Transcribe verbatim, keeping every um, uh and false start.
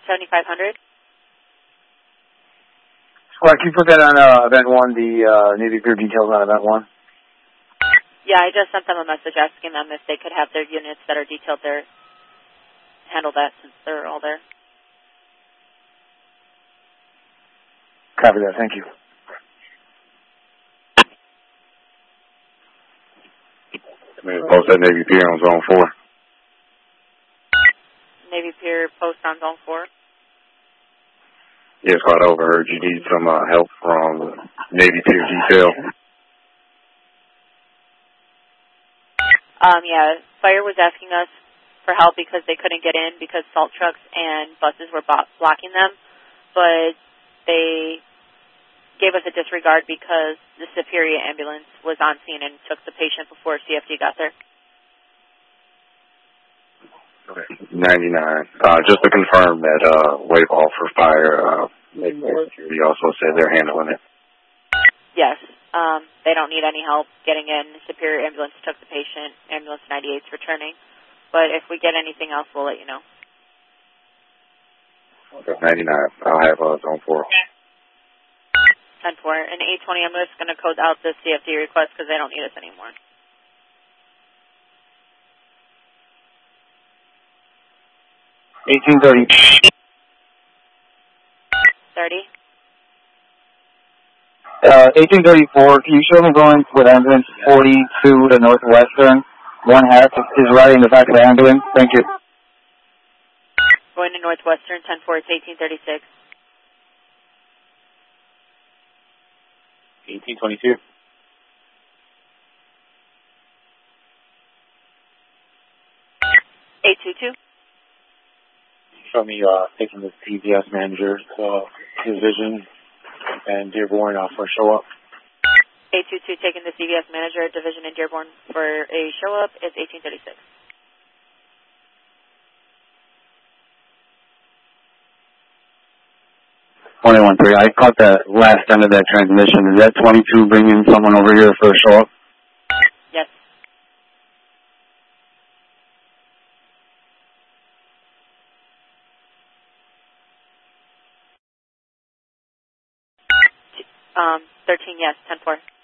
seventy-five hundred. Squad, can you put that on uh, event one, the uh, Navy Pier details on event one? Yeah, I just sent them a message asking them if they could have their units that are detailed there handle that since they're all there. Copy that, thank you. Post at Navy Pier on zone four. Navy Pier post on zone four. Yes, I overheard you need some uh, help from Navy Pier detail. Um, yeah, Fire was asking us for help because they couldn't get in because salt trucks and buses were bo- blocking them, but they gave us a disregard because the Superior ambulance was on scene and took the patient before C F D got there. Okay. ninety-nine. Uh, just to confirm that uh, wave off for Fire, uh, we also said they're handling it. Yes. Um, they don't need any help getting in. Superior ambulance took the patient. Ambulance ninety-eight is returning. But if we get anything else, we'll let you know. Okay. ninety-nine. I'll have uh, zone four. ten four. And eight twenty, I'm just going to code out the C F D request because they don't need us anymore. eighteen thirty. thirty. Uh, eighteen thirty-four, can you show me going with ambulance forty-two to Northwestern? One half is riding in the back of the ambulance. Thank you. Going to Northwestern, ten four, it's eighteen thirty-six. eighteen twenty-two. eight two two. Show me uh, taking the C V S manager to division and Dearborn uh, for a show up. eight two two taking the C V S manager division in Dearborn for a show up is eighteen thirty-six. twenty-one three, I caught the last end of that transmission. Is that twenty-two bringing someone over here for a show up? Yes. Um, thirteen, yes, ten four.